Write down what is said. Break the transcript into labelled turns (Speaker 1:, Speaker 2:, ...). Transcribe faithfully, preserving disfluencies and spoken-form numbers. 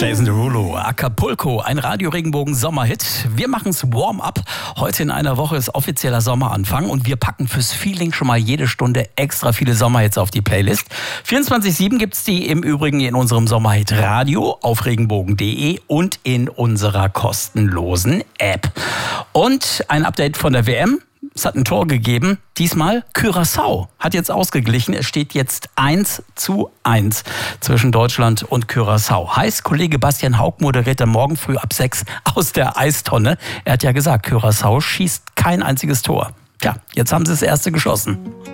Speaker 1: Jason Derulo, Acapulco, ein Radio-Regenbogen-Sommerhit. Wir machen's Warm-up. Heute in einer Woche ist offizieller Sommeranfang und wir packen fürs Feeling schon mal jede Stunde extra viele Sommerhits auf die Playlist. vierundzwanzig sieben gibt's die im Übrigen in unserem Sommerhit Radio auf regenbogen punkt de und in unserer kostenlosen App. Und ein Update von der W M. Es hat ein Tor gegeben. Diesmal Curaçao hat jetzt ausgeglichen. Es steht jetzt eins zu eins zwischen Deutschland und Curaçao. Heißt, Kollege Bastian Haug moderiert am Morgen früh ab sechs aus der Eistonne. Er hat ja gesagt, Curaçao schießt kein einziges Tor. Tja, jetzt haben sie das erste geschossen.